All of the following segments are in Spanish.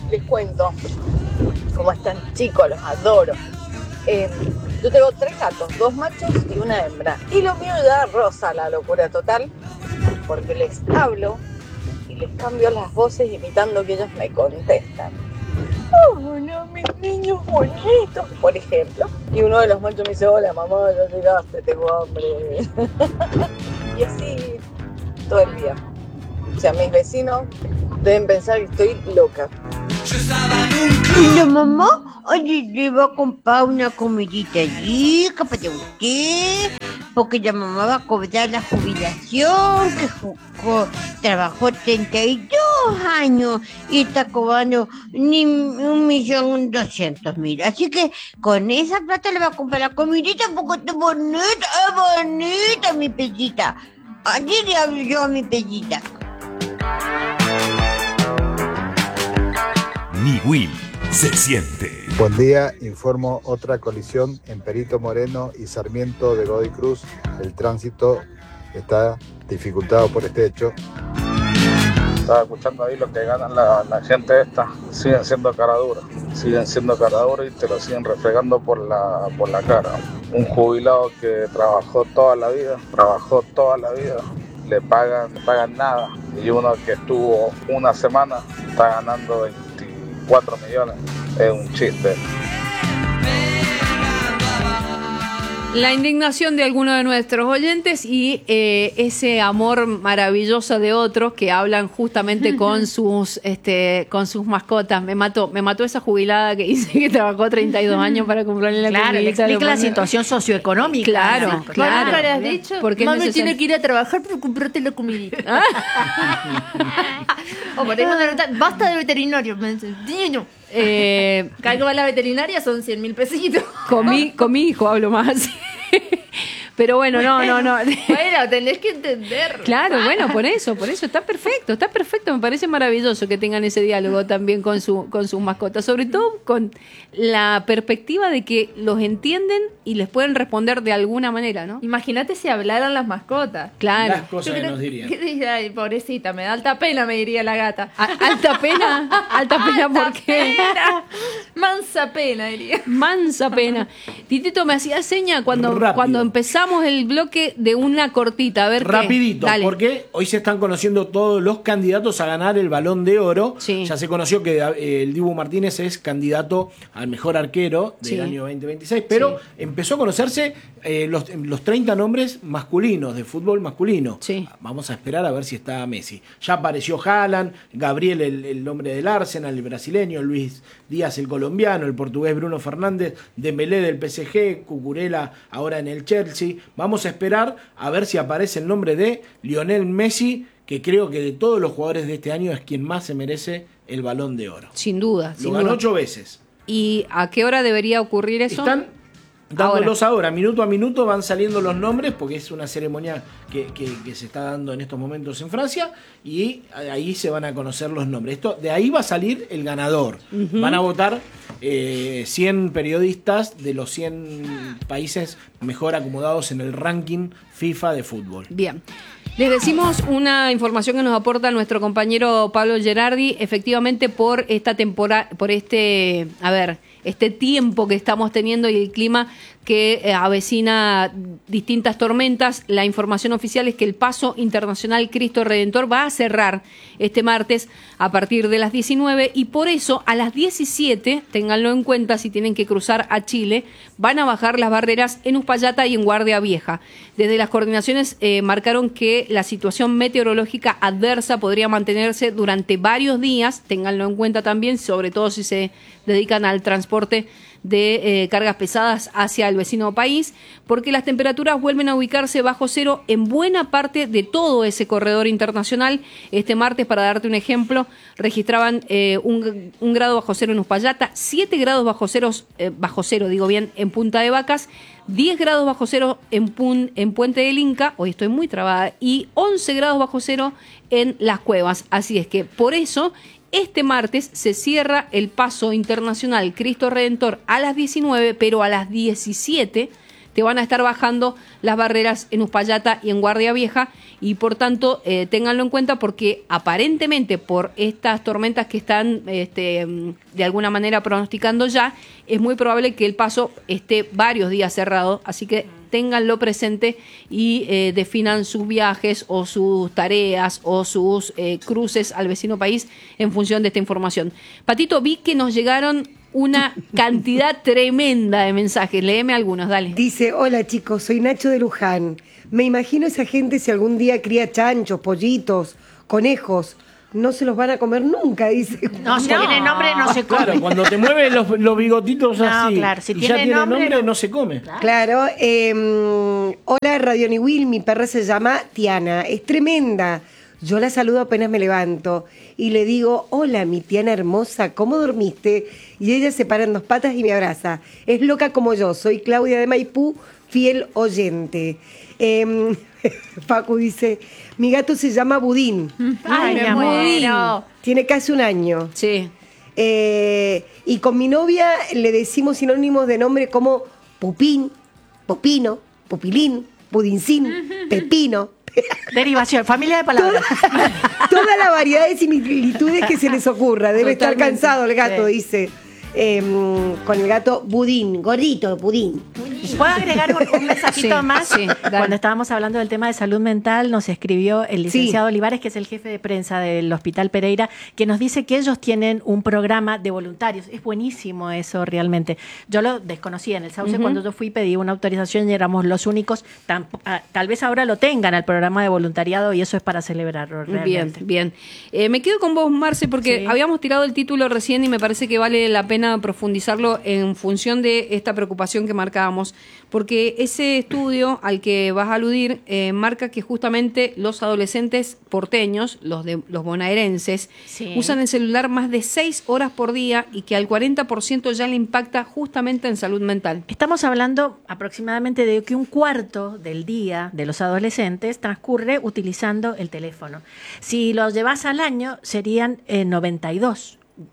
les cuento cómo están chicos, los adoro. Yo tengo 3 gatos, 2 machos y una hembra. Y lo mío ya roza la locura total, porque les hablo y les cambio las voces imitando que ellos me contestan. Hola, mis niños bonitos, por ejemplo. Y uno de los machos me dice, hola mamá, ya llegaste, tengo hambre. Y así todo el día. O sea, mis vecinos deben pensar que estoy loca. La mamá, oye, le va a comprar una comidita rica para usted, porque la mamá va a cobrar la jubilación, que trabajó 32 años y está cobrando ni 1.200.000. Así que con esa plata le va a comprar la comidita porque es bonita mi pellita. Allí le hablo yo a mi pellita. Ni Will se siente. Buen día, informo otra colisión en Perito Moreno y Sarmiento de Godoy Cruz. El tránsito está dificultado por este hecho. Estaba escuchando ahí lo que ganan la gente esta. Siguen siendo cara dura y te lo siguen refregando por la cara. Un jubilado que trabajó toda la vida, le pagan nada. Y uno que estuvo una semana está ganando 24 millones. Es un chiste. La indignación de algunos de nuestros oyentes y ese amor maravilloso de otros que hablan justamente con sus mascotas. Me mató esa jubilada que dice que trabajó 32 años para comprarle la comida. Claro, le explica la situación socioeconómica. Claro, claro. Nunca le has dicho, porque mami tiene que ir a trabajar para comprarte la comidita. O por ejemplo, basta de veterinario. Niño. Cada que va a la veterinaria son 100.000 pesitos. Con mi hijo hablo más. Pero bueno, no. Bueno, tenés que entender. Claro, bueno, por eso, está perfecto, me parece maravilloso que tengan ese diálogo también con sus mascotas, sobre todo con la perspectiva de que los entienden y les pueden responder de alguna manera, ¿no? Imagínate si hablaran las mascotas. Claro. Las cosas que nos dirían. Ay, pobrecita, me da alta pena, me diría la gata. ¿Alta pena? ¿Por qué? Mansa pena, diría. Mansa pena. Titito me hacía seña cuando empezamos el bloque de una cortita. A ver rapidito, qué. Porque hoy se están conociendo todos los candidatos a ganar el Balón de Oro. Sí. Ya se conoció que el Dibu Martínez es candidato al mejor arquero del año 2026, pero empezó a conocerse los 30 nombres masculinos, de fútbol masculino. Sí. Vamos a esperar a ver si está Messi. Ya apareció Haaland, Gabriel, el hombre del Arsenal, el brasileño, Luis Díaz, el colombiano, el portugués Bruno Fernández, Dembélé del PSG, Cucurella ahora en el Chelsea. Vamos a esperar a ver si aparece el nombre de Lionel Messi, que creo que de todos los jugadores de este año es quien más se merece el Balón de Oro. Sin duda. Lo ganó 8 veces. ¿Y a qué hora debería ocurrir eso? Están dándolos ahora, minuto a minuto van saliendo los nombres, porque es una ceremonia que se está dando en estos momentos en Francia, y ahí se van a conocer los nombres. De ahí va a salir el ganador. Uh-huh. Van a votar 100 periodistas de los 100 países mejor acomodados en el ranking FIFA de fútbol. Bien. Les decimos una información que nos aporta nuestro compañero Pablo Gerardi, efectivamente por esta temporada, por este tiempo que estamos teniendo y el clima que avecina distintas tormentas. La información oficial es que el Paso Internacional Cristo Redentor va a cerrar este martes a partir de las 19 y por eso a las 17, ténganlo en cuenta si tienen que cruzar a Chile, van a bajar las barreras en Uspallata y en Guardia Vieja. Desde las coordinaciones marcaron que la situación meteorológica adversa podría mantenerse durante varios días, ténganlo en cuenta también, sobre todo si se dedican al transporte de cargas pesadas hacia el vecino país, porque las temperaturas vuelven a ubicarse bajo cero en buena parte de todo ese corredor internacional. Este martes, para darte un ejemplo, registraban un grado bajo cero en Uspallata, 7 grados bajo cero, en Punta de Vacas, 10 grados bajo cero en Puente del Inca, hoy estoy muy trabada, y 11 grados bajo cero en Las Cuevas. Así es que por eso este martes se cierra el Paso Internacional Cristo Redentor a las 19, pero a las 17 te van a estar bajando las barreras en Uspallata y en Guardia Vieja, y por tanto ténganlo en cuenta, porque aparentemente por estas tormentas que están de alguna manera pronosticando ya, es muy probable que el paso esté varios días cerrado, así que ténganlo presente y definan sus viajes o sus tareas o sus cruces al vecino país en función de esta información. Patito, vi que nos llegaron una cantidad tremenda de mensajes. Léeme algunos, dale. Dice, hola chicos, soy Nacho de Luján. Me imagino esa gente si algún día cría chanchos, pollitos, conejos. No se los van a comer nunca, dice. No, si tiene nombre no se come. Claro, cuando te mueven los bigotitos así, claro, si y ya tiene nombre, no se come. Claro. Hola, Radio Niwil, mi perra se llama Tiana, es tremenda. Yo la saludo apenas me levanto y le digo, hola, mi Tiana hermosa, ¿cómo dormiste? Y ella se para en dos patas y me abraza. Es loca como yo, soy Claudia de Maipú, fiel oyente. Facu dice, mi gato se llama Budín. Ay, mi amor. Tiene casi un año. Sí. Y con mi novia le decimos sinónimos de nombre como Pupín, Popino, Pupilín, Pudincín, Pepino. Derivación, familia de palabras. Toda la variedad de similitudes que se les ocurra. Debe estar cansado el gato, dice. Con el gato Budín, gordito, Budín. ¿Puedo agregar un mensajito más? Sí, Cuando estábamos hablando del tema de salud mental, nos escribió el licenciado Olivares, que es el jefe de prensa del Hospital Pereira, que nos dice que ellos tienen un programa de voluntarios. Es buenísimo eso, realmente. Yo lo desconocía en el Sauce. Cuando yo fui, pedí una autorización y éramos los únicos. Tal vez ahora lo tengan al programa de voluntariado, y eso es para celebrarlo realmente. Bien. Me quedo con vos, Marce, porque habíamos tirado el título recién y me parece que vale la pena profundizarlo en función de esta preocupación que marcábamos, porque ese estudio al que vas a aludir marca que justamente los adolescentes porteños, los bonaerenses, usan el celular más de 6 horas por día y que al 40% ya le impacta justamente en salud mental. Estamos hablando aproximadamente de que un cuarto del día de los adolescentes transcurre utilizando el teléfono. Si lo llevas al año, serían 92.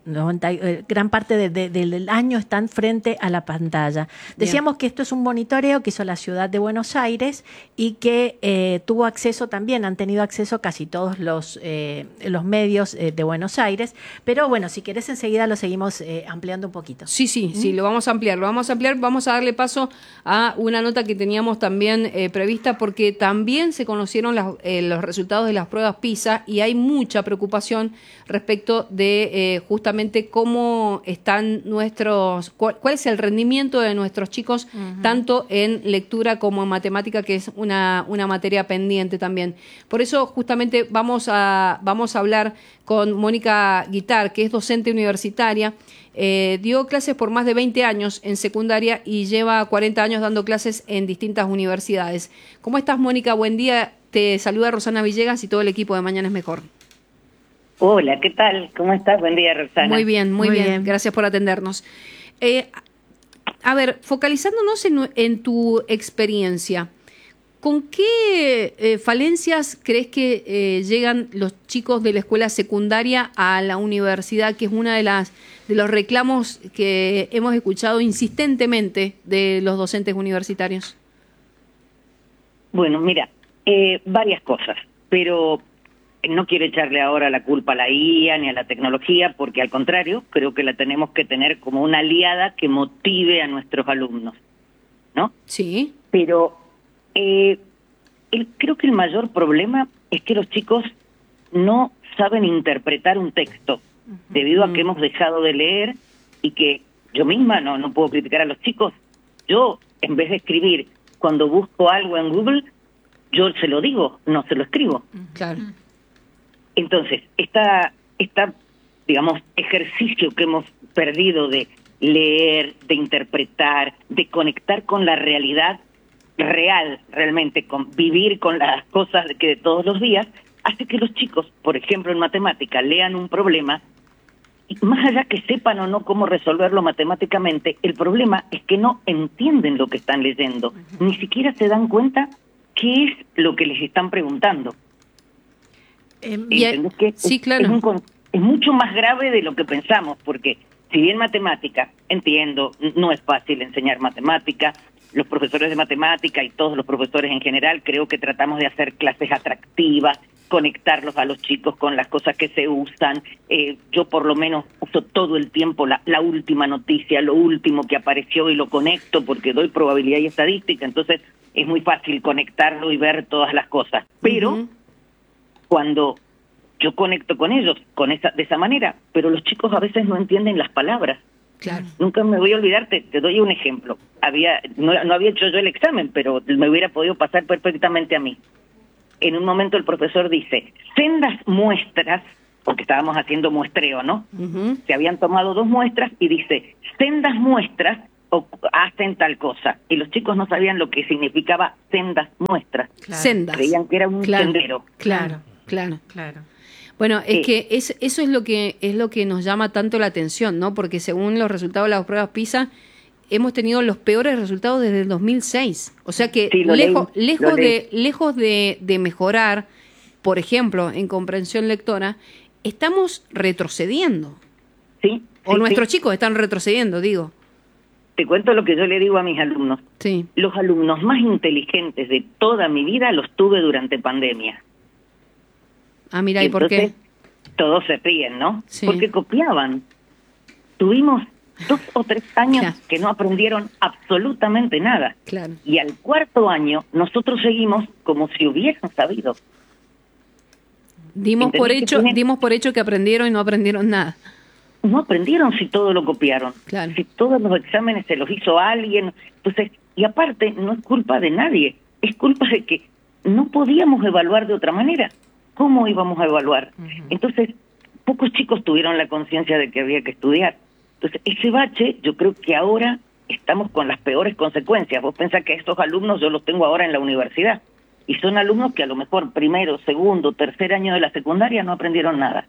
Gran parte del año están frente a la pantalla. Decíamos que esto es un monitoreo que hizo la ciudad de Buenos Aires y que tuvo acceso también, han tenido acceso casi todos los medios de Buenos Aires, pero bueno, si querés enseguida lo seguimos ampliando un poquito. Sí, lo vamos a ampliar, vamos a darle paso a una nota que teníamos también prevista, porque también se conocieron los resultados de las pruebas PISA y hay mucha preocupación respecto de justamente cómo están cuál es el rendimiento de nuestros chicos, tanto en lectura como en matemática, que es una materia pendiente también. Por eso justamente vamos a hablar con Mónica Guitar, que es docente universitaria, dio clases por más de 20 años en secundaria y lleva 40 años dando clases en distintas universidades. ¿Cómo estás, Mónica? Buen día, te saluda Rosana Villegas y todo el equipo de Mañana es Mejor. Hola, ¿qué tal? ¿Cómo estás? Buen día, Rosana. Muy bien. Gracias por atendernos. A ver, focalizándonos en tu experiencia, ¿con qué falencias crees que llegan los chicos de la escuela secundaria a la universidad, que es una de los reclamos que hemos escuchado insistentemente de los docentes universitarios? Bueno, mira, varias cosas, pero no quiero echarle ahora la culpa a la IA ni a la tecnología, porque al contrario, creo que la tenemos que tener como una aliada que motive a nuestros alumnos, ¿no? Sí. Pero creo que el mayor problema es que los chicos no saben interpretar un texto, debido a que hemos dejado de leer y que yo misma no puedo criticar a los chicos. Yo, en vez de escribir, cuando busco algo en Google, yo se lo digo, no se lo escribo. Claro. Entonces, digamos, ejercicio que hemos perdido de leer, de interpretar, de conectar con la realidad real, realmente, con vivir con las cosas de todos los días, hace que los chicos, por ejemplo, en matemática, lean un problema, y más allá que sepan o no cómo resolverlo matemáticamente, el problema es que no entienden lo que están leyendo, ni siquiera se dan cuenta qué es lo que les están preguntando. Sí, claro. Es mucho más grave de lo que pensamos, porque si bien matemática, entiendo, no es fácil enseñar matemática, los profesores de matemática y todos los profesores en general, creo que tratamos de hacer clases atractivas, conectarlos a los chicos con las cosas que se usan. Yo por lo menos uso todo el tiempo la última noticia, lo último que apareció y lo conecto porque doy probabilidad y estadística, entonces es muy fácil conectarlo y ver todas las cosas. Pero cuando yo conecto con ellos de esa manera, pero los chicos a veces no entienden las palabras. Claro. Nunca me voy a olvidar, te doy un ejemplo. No había hecho yo el examen, pero me hubiera podido pasar perfectamente a mí. En un momento el profesor dice, sendas muestras, porque estábamos haciendo muestreo, ¿no? Se habían tomado 2 muestras y dice, sendas muestras hacen tal cosa. Y los chicos no sabían lo que significaba sendas muestras. Claro. Sendas. Creían que era un sendero. Claro. Bueno, es que eso es lo que nos llama tanto la atención, ¿no? Porque según los resultados de las pruebas PISA, hemos tenido los peores resultados desde el 2006. O sea que sí, lejos de mejorar, por ejemplo, en comprensión lectora, estamos retrocediendo. Sí. O nuestros chicos están retrocediendo, digo. Te cuento lo que yo le digo a mis alumnos. Sí. Los alumnos más inteligentes de toda mi vida los tuve durante pandemia. Ah, mira, ¿y por qué? Todos se ríen, ¿no? Sí. Porque copiaban. Tuvimos 2 o 3 años que no aprendieron absolutamente nada. Claro. Y al 4º año nosotros seguimos como si hubiesen sabido. Dimos por hecho que aprendieron y no aprendieron nada. No aprendieron si todo lo copiaron. Claro. Si todos los exámenes se los hizo alguien. Entonces, y aparte, no es culpa de nadie. Es culpa de que no podíamos evaluar de otra manera. ¿Cómo íbamos a evaluar? Entonces, pocos chicos tuvieron la conciencia de que había que estudiar. Entonces, ese bache, yo creo que ahora estamos con las peores consecuencias. Vos pensás que estos alumnos yo los tengo ahora en la universidad. Y son alumnos que a lo mejor 1º, 2º, 3er año de la secundaria no aprendieron nada.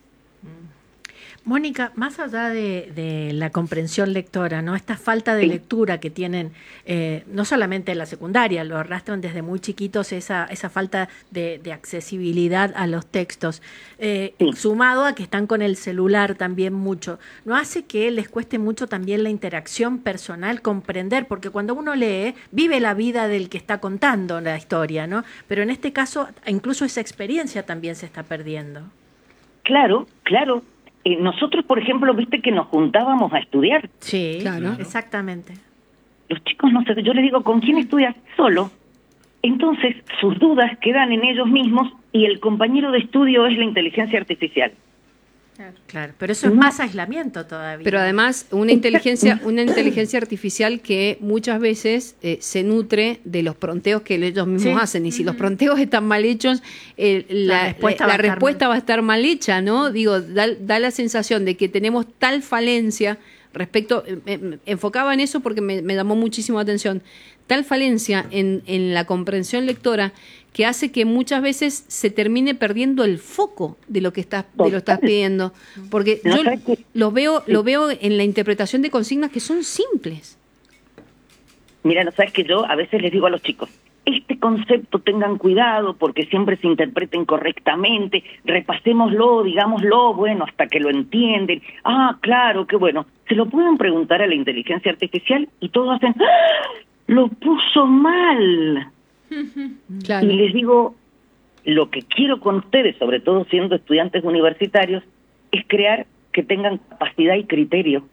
Mónica, más allá de la comprensión lectora, ¿no? Esta falta de lectura que tienen, no solamente en la secundaria, lo arrastran desde muy chiquitos, esa falta de accesibilidad a los textos, sumado a que están con el celular también mucho, ¿no hace que les cueste mucho también la interacción personal, comprender? Porque cuando uno lee, vive la vida del que está contando la historia, ¿no? Pero en este caso, incluso esa experiencia también se está perdiendo. Claro. Nosotros, por ejemplo, viste que nos juntábamos a estudiar. Sí, claro. Exactamente. Los chicos no sé, yo les digo, ¿con quién estudias? Solo. Entonces, sus dudas quedan en ellos mismos y el compañero de estudio es la inteligencia artificial. Claro, pero eso es más aislamiento todavía. Pero además una inteligencia artificial que muchas veces se nutre de los pronteos que ellos mismos hacen, y si los pronteos están mal hechos, la respuesta va a estar mal hecha, ¿no? Digo, da la sensación de que tenemos tal falencia respecto, enfocaba en eso porque me llamó muchísimo la atención, tal falencia en la comprensión lectora que hace que muchas veces se termine perdiendo el foco de lo que estás pidiendo, porque yo lo veo en la interpretación de consignas que son simples. Mira, no sabes que yo a veces les digo a los chicos, este concepto tengan cuidado porque siempre se interpreta incorrectamente, repasémoslo, digámoslo, bueno, hasta que lo entienden. Ah, claro, qué bueno. Se lo pueden preguntar a la inteligencia artificial y todos hacen, ¡ah! Lo puso mal. Claro. Y les digo, lo que quiero con ustedes, sobre todo siendo estudiantes universitarios, es crear que tengan capacidad y criterio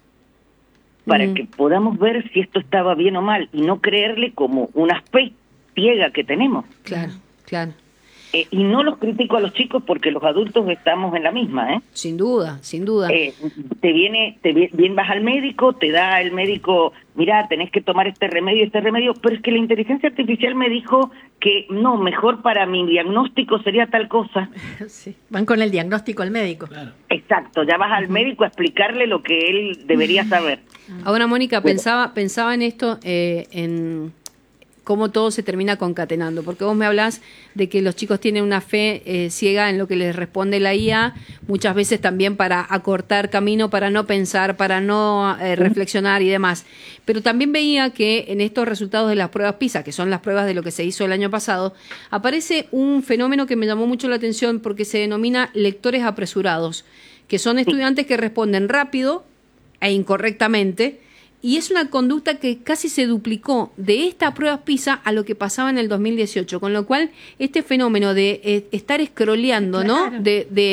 para que podamos ver si esto estaba bien o mal y no creerle como una fe ciega que tenemos. Claro. Y no los critico a los chicos porque los adultos estamos en la misma, ¿eh? Sin duda. Vas al médico, te da el médico, mira, tenés que tomar este remedio, pero es que la inteligencia artificial me dijo que no, mejor para mi diagnóstico sería tal cosa. Sí, van con el diagnóstico al médico. Claro. Exacto, ya vas al médico a explicarle lo que él debería saber. Ahora, Mónica, pensaba en esto, en cómo todo se termina concatenando, porque vos me hablás de que los chicos tienen una fe ciega en lo que les responde la IA, muchas veces también para acortar camino, para no pensar, para no reflexionar y demás. Pero también veía que en estos resultados de las pruebas PISA, que son las pruebas de lo que se hizo el año pasado, aparece un fenómeno que me llamó mucho la atención porque se denomina lectores apresurados, que son estudiantes que responden rápido e incorrectamente, y es una conducta que casi se duplicó de esta prueba PISA a lo que pasaba en el 2018, con lo cual este fenómeno de estar scrolleando, ¿no? Claro.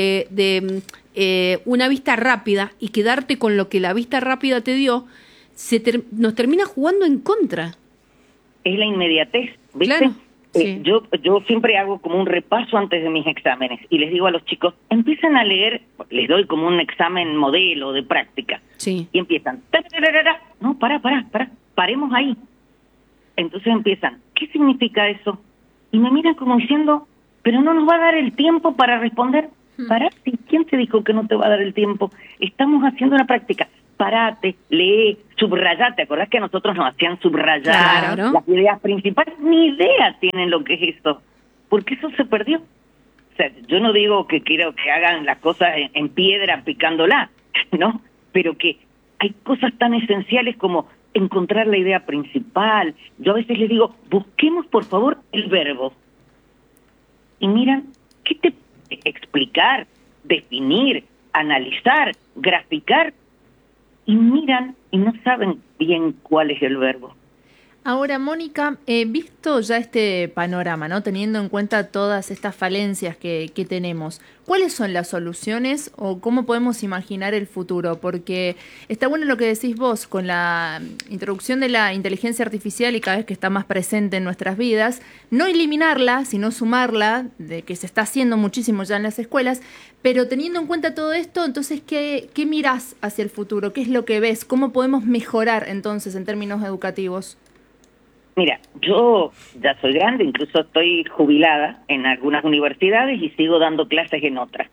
De una vista rápida y quedarte con lo que la vista rápida te dio, nos termina jugando en contra. Es la inmediatez, ¿viste? Claro, sí. Yo siempre hago como un repaso antes de mis exámenes y les digo a los chicos, empiezan a leer, les doy como un examen modelo de práctica. Sí. Y empiezan, no, paremos ahí. Entonces empiezan, ¿qué significa eso? Y me miran como diciendo, pero no nos va a dar el tiempo para responder. Parate, ¿quién te dijo que no te va a dar el tiempo? Estamos haciendo una práctica. Parate, lee, subrayate. ¿Te acordás que a nosotros nos hacían subrayar las ideas principales? Ni idea tienen lo que es esto, porque eso se perdió. O sea, yo no digo que quiero que hagan las cosas en piedra picándola, ¿no? Pero que hay cosas tan esenciales como encontrar la idea principal. Yo a veces les digo, busquemos por favor el verbo. Y miran, ¿qué te explicar, definir, analizar, graficar? Y miran y no saben bien cuál es el verbo. Ahora, Mónica, visto ya este panorama, ¿no? Teniendo en cuenta todas estas falencias que tenemos, ¿cuáles son las soluciones o cómo podemos imaginar el futuro? Porque está bueno lo que decís vos, con la introducción de la inteligencia artificial y cada vez que está más presente en nuestras vidas, no eliminarla, sino sumarla, de que se está haciendo muchísimo ya en las escuelas, pero teniendo en cuenta todo esto, entonces, ¿qué mirás hacia el futuro? ¿Qué es lo que ves? ¿Cómo podemos mejorar entonces en términos educativos? Mira, yo ya soy grande, incluso estoy jubilada en algunas universidades y sigo dando clases en otras.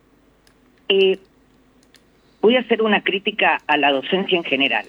Voy a hacer una crítica a la docencia en general.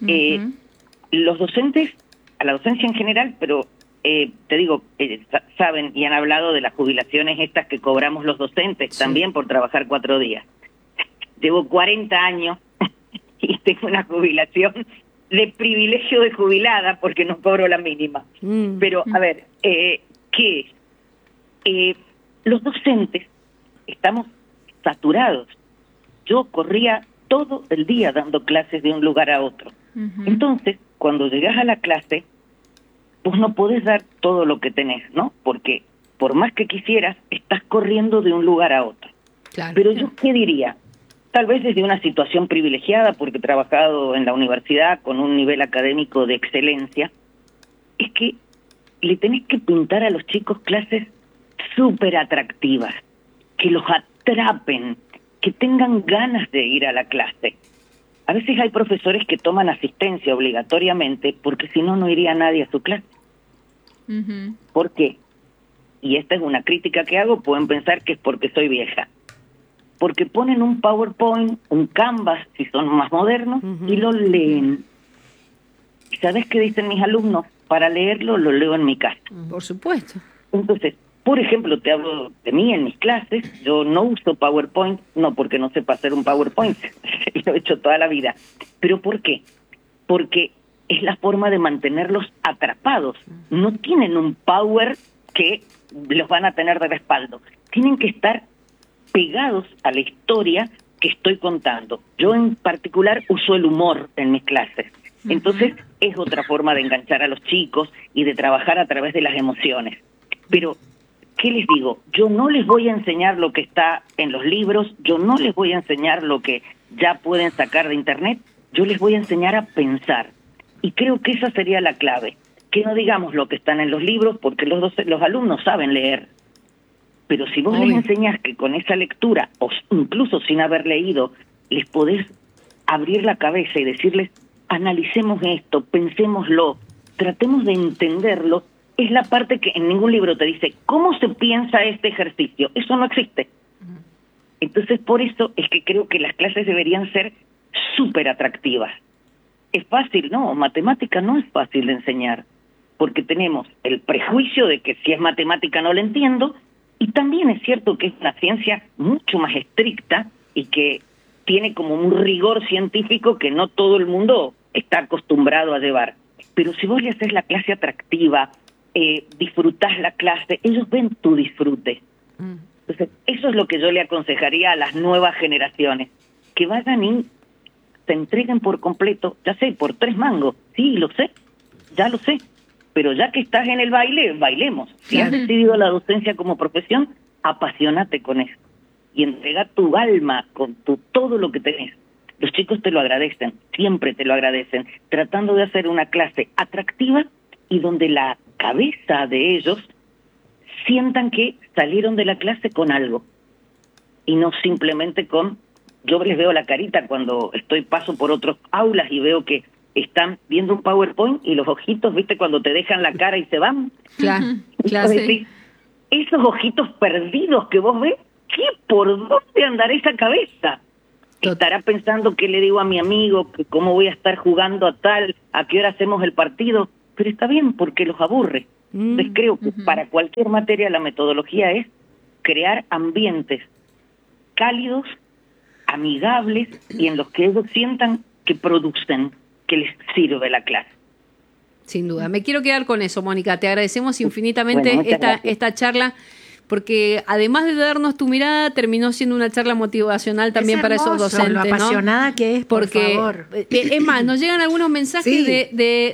Los docentes, a la docencia en general, pero te digo, saben y han hablado de las jubilaciones estas que cobramos los docentes también por trabajar 4 días. Llevo 40 años y tengo una jubilación de privilegio de jubilada porque no cobro la mínima. Pero, a ver, ¿qué es? Los docentes estamos saturados. Yo corría todo el día dando clases de un lugar a otro. Entonces, cuando llegas a la clase, vos no podés dar todo lo que tenés, ¿no? Porque por más que quisieras, estás corriendo de un lugar a otro. Claro. Pero yo, ¿qué diría? Tal vez desde una situación privilegiada, porque he trabajado en la universidad con un nivel académico de excelencia, es que le tenés que pintar a los chicos clases súper atractivas, que los atrapen, que tengan ganas de ir a la clase. A veces hay profesores que toman asistencia obligatoriamente porque si no, no iría nadie a su clase. ¿Por qué? Y esta es una crítica que hago, pueden pensar que es porque soy vieja. Porque ponen un PowerPoint, un Canvas, si son más modernos, y lo leen. ¿Y sabes qué dicen mis alumnos? Para leerlo, lo leo en mi casa. Por supuesto. Entonces, por ejemplo, te hablo de mí en mis clases, yo no uso PowerPoint, no porque no sepa hacer un PowerPoint, lo he hecho toda la vida. ¿Pero por qué? Porque es la forma de mantenerlos atrapados. No tienen un power que los van a tener de respaldo. Tienen que estar pegados a la historia que estoy contando. Yo en particular uso el humor en mis clases. Entonces es otra forma de enganchar a los chicos y de trabajar a través de las emociones. Pero, ¿qué les digo? Yo no les voy a enseñar lo que está en los libros, yo no les voy a enseñar lo que ya pueden sacar de internet, yo les voy a enseñar a pensar. Y creo que esa sería la clave. Que no digamos lo que están en los libros, porque los alumnos saben leer. Pero si vos les enseñás que con esa lectura, o incluso sin haber leído, les podés abrir la cabeza y decirles, analicemos esto, pensémoslo, tratemos de entenderlo, es la parte que en ningún libro te dice, ¿cómo se piensa este ejercicio? Eso no existe. Entonces, por eso es que creo que las clases deberían ser súper atractivas. ¿Es fácil? No, matemática no es fácil de enseñar, porque tenemos el prejuicio de que si es matemática no la entiendo, y también es cierto que es una ciencia mucho más estricta y que tiene como un rigor científico que no todo el mundo está acostumbrado a llevar. Pero si vos le haces la clase atractiva, disfrutás la clase, ellos ven tu disfrute. Entonces, eso es lo que yo le aconsejaría a las nuevas generaciones, que vayan y se entreguen por completo, ya sé, por 3 mangos, sí, lo sé, ya lo sé, pero ya que estás en el baile, bailemos. Si has decidido la docencia como profesión, apasionate con eso y entrega tu alma con todo lo que tenés. Los chicos te lo agradecen, siempre te lo agradecen, tratando de hacer una clase atractiva y donde la cabeza de ellos sientan que salieron de la clase con algo y no simplemente con... Yo les veo la carita cuando paso por otros aulas y veo que están viendo un PowerPoint y los ojitos, ¿viste? Cuando te dejan la cara y se van. Claro, sí. Esos ojitos perdidos que vos ves, ¿qué? ¿Por dónde andará esa cabeza? Estará pensando qué le digo a mi amigo, que cómo voy a estar jugando a tal, a qué hora hacemos el partido, pero está bien porque los aburre. Entonces creo que para cualquier materia la metodología es crear ambientes cálidos, amigables y en los que ellos sientan que producen, que les sirve la clase. Sin duda. Me quiero quedar con eso, Mónica. Te agradecemos infinitamente esta charla, porque además de darnos tu mirada, terminó siendo una charla motivacional también para esos docentes. Lo apasionada que es, porque, por favor. Es más, nos llegan algunos mensajes de